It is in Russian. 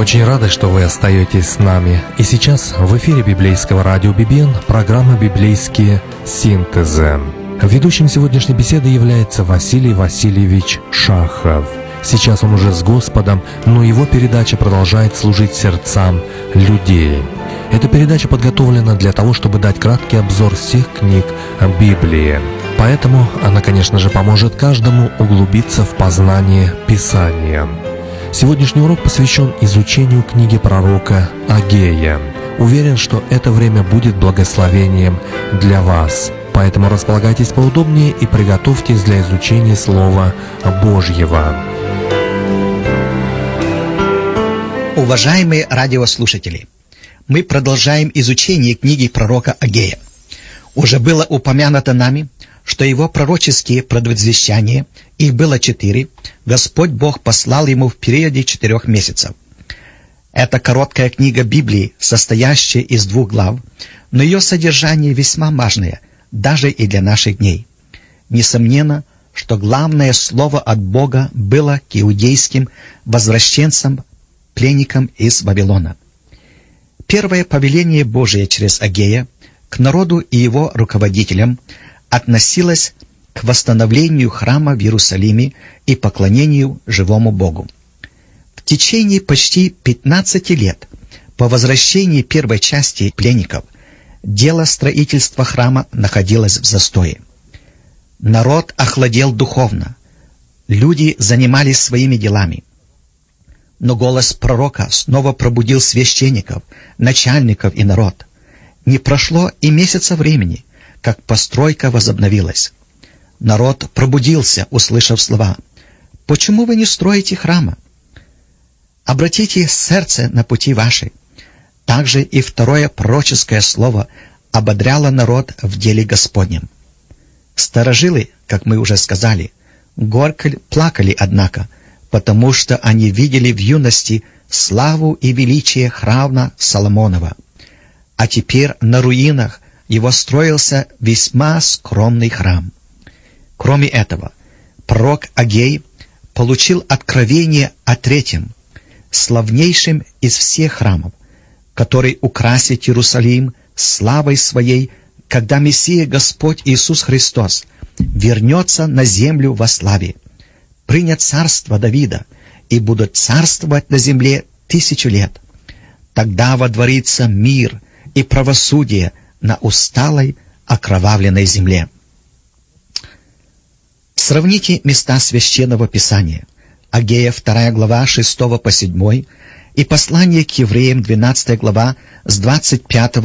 очень рады, что вы остаетесь с нами. И сейчас в эфире библейского радио Бибиен программа «Библейские синтезы». Ведущим сегодняшней беседы является Василий Васильевич Шахов. Сейчас он уже с Господом, но его передача продолжает служить сердцам людей. Эта передача подготовлена для того, чтобы дать краткий обзор всех книг Библии. Поэтому она, конечно же, поможет каждому углубиться в познание Писания. Сегодняшний урок посвящен изучению книги пророка Агея. Уверен, что это время будет благословением для вас. Поэтому располагайтесь поудобнее и приготовьтесь для изучения Слова Божьего. Уважаемые радиослушатели, мы продолжаем изучение книги пророка Агея. Уже было упомянуто нами, что его пророческие предвозвещания, их было 4, Господь Бог послал ему в периоде 4 месяцев. Это короткая книга Библии, состоящая из 2 глав, но ее содержание весьма важное, даже и для наших дней. Несомненно, что главное слово от Бога было к иудейским возвращенцам, пленникам из Вавилона. Первое повеление Божие через Агея к народу и его руководителям относилось к восстановлению храма в Иерусалиме и поклонению живому Богу. В течение почти 15 лет по возвращении первой части пленников дело строительства храма находилось в застое. Народ охладел духовно, люди занимались своими делами. Но голос пророка снова пробудил священников, начальников и народ. Не прошло и месяца времени, как постройка возобновилась. Народ пробудился, услышав слова: «Почему вы не строите храма? Обратите сердце на пути ваши». Также и второе пророческое слово ободряло народ в деле Господнем. Старожилы, как мы уже сказали, горько плакали, однако, потому что они видели в юности славу и величие храма Соломонова. А теперь на руинах его строился весьма скромный храм. Кроме этого, пророк Агей получил откровение о 3-м, славнейшем из всех храмов, который украсит Иерусалим славой своей, когда Мессия Господь Иисус Христос вернется на землю во славе, принят царство Давида, и будут царствовать на земле 1000 лет. Тогда водворится мир и правосудие на усталой, окровавленной земле. Сравните места Священного Писания. Агея 2 глава 6 по 7 и послание к евреям 12 глава с 25